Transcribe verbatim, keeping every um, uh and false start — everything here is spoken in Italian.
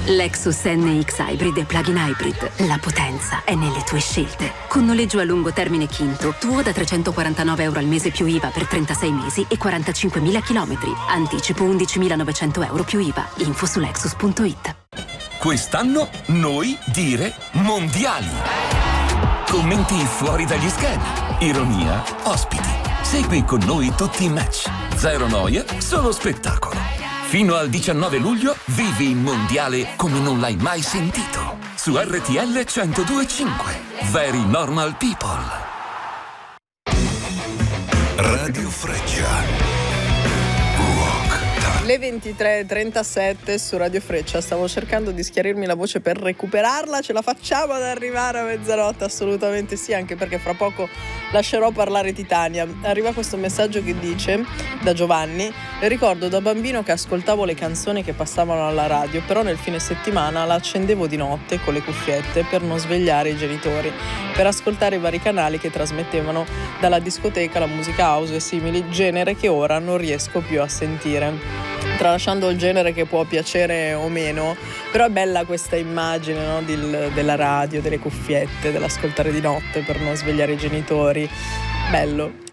Lexus N X Hybrid e Plug-in Hybrid. La potenza è nelle tue scelte. Con noleggio a lungo termine Quinto, tuo da trecentoquarantanove euro al mese più I V A per trentasei mesi e quarantacinquemila chilometri. Anticipo undicimilanovecento euro più I V A. Info su lexus punto it. Quest'anno noi dire mondiali. Commenti fuori dagli schemi. Ironia, ospiti. Segui con noi tutti i match. Zero noia, solo spettacolo. Fino al diciannove luglio vivi il mondiale come non l'hai mai sentito. Su R T L centodue e cinque. Very Normal People. Radio Freccia. Le ventitré e trentasette su Radio Freccia. Stavo cercando di schiarirmi la voce per recuperarla. Ce la facciamo ad arrivare a mezzanotte? Assolutamente sì, anche perché fra poco lascerò parlare Titania. Arriva questo messaggio che dice, da Giovanni: ricordo da bambino che ascoltavo le canzoni che passavano alla radio, però nel fine settimana la accendevo di notte con le cuffiette per non svegliare i genitori, per ascoltare i vari canali che trasmettevano dalla discoteca la musica house e simili, genere che ora non riesco più a sentire. Tralasciando il genere che può piacere o meno, però è bella questa immagine, no? Del, della radio, delle cuffiette, dell'ascoltare di notte per non svegliare i genitori. Bello.